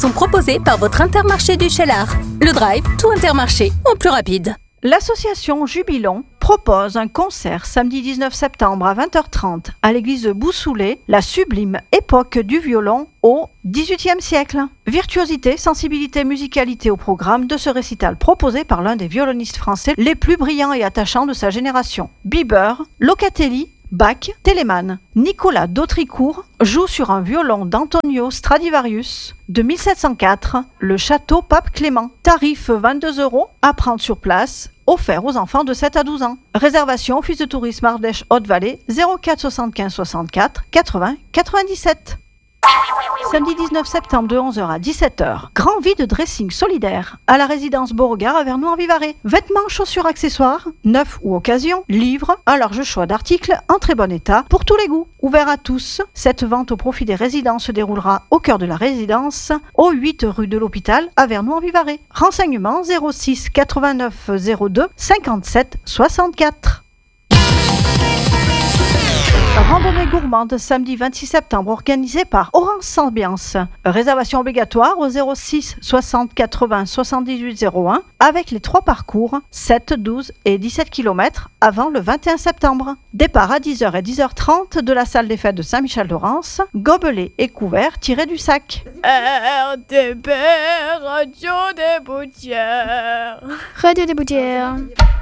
sont proposés par votre Intermarché du Cheylard. Le Drive, tout Intermarché, en plus rapide. L'association Jubilon propose un concert samedi 19 septembre à 20h30 à l'église de Boussoulet, la sublime époque du violon au XVIIIe siècle. Virtuosité, sensibilité, musicalité au programme de ce récital proposé par l'un des violonistes français les plus brillants et attachants de sa génération. Bieber, Locatelli, Bach, Telemann. Nicolas d'Autricourt joue sur un violon d'Antonio Stradivarius de 1704, le château Pape Clément. Tarif 22 € à prendre sur place, offert aux enfants de 7 à 12 ans. Réservation Office de tourisme Ardèche Haute-Vallée 04 75 64 80 97. Samedi 19 septembre de 11h à 17h, grand vide dressing solidaire à la résidence Beauregard à Vernoux-en-Vivarais. Vêtements, chaussures, accessoires, neufs ou occasion, livres, un large choix d'articles en très bon état pour tous les goûts. Ouvert à tous, cette vente au profit des résidents se déroulera au cœur de la résidence, au 8 rue de l'Hôpital à Vernoux-en-Vivarais. Renseignements 06 89 02 57 64. Randonnée gourmande samedi 26 septembre organisée par Orange Ambiance. Réservation obligatoire au 06 60 80 78 01 avec les 3 parcours 7, 12 et 17 km avant le 21 septembre. Départ à 10h et 10h30 de la salle des fêtes de Saint-Michel-d'Orance. Gobelets et couverts tirés du sac. RTP, Radio des Boutières. Radio des Boutières.